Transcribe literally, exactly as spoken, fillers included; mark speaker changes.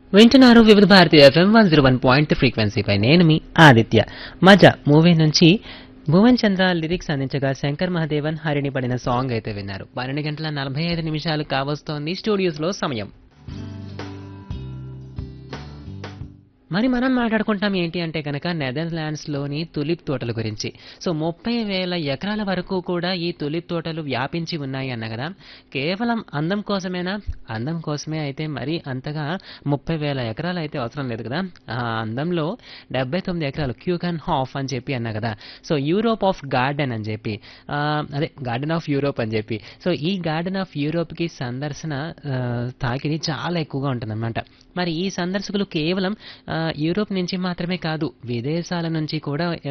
Speaker 1: వింటున్నారు వివిధ Bharati FM one zero one point ఫ్రీక్వెన్సీపై నేను మీ ఆదిత్య. మజా మూవీ నుంచి భువన్ చంద్ర లిరిక్స్ అందించగా శంకర్ మహాదేవన్ హరిని పడిన సాంగ్ అయితే విన్నారు. పన్నెండు గంటల నలభై ఐదు నిమిషాలు కావస్తోంది స్టూడియోస్ లో సమయం. మరి మనం మాట్లాడుకుంటాం ఏంటి అంటే కనుక నెదర్లాండ్స్లోని తులిప్ తోటల గురించి. సో ముప్పై వేల ఎకరాల వరకు కూడా ఈ తులిప్ తోటలు వ్యాపించి ఉన్నాయి అన్న కదా. కేవలం అందం కోసమేనా? అందం కోసమే అయితే మరి అంతగా ముప్పై వేల ఎకరాలు అయితే అవసరం లేదు కదా. ఆ అందంలో డెబ్బై తొమ్మిది ఎకరాలు క్యూకన్ హాఫ్ అని చెప్పి అన్నా కదా. సో యూరోప్ ఆఫ్ గార్డెన్ అని చెప్పి, ఆ, అదే గార్డెన్ ఆఫ్ యూరోప్ అని చెప్పి. సో ఈ గార్డెన్ ఆఫ్ యూరోప్కి సందర్శన ఆ, తాకిడి చాలా ఎక్కువగా ఉంటుందన్నమాట. మరి ఈ సందర్శకులు కేవలం ఆ, యూరోప్ నుంచి మాత్రమే కాదు, విదేశాల నుంచి కూడా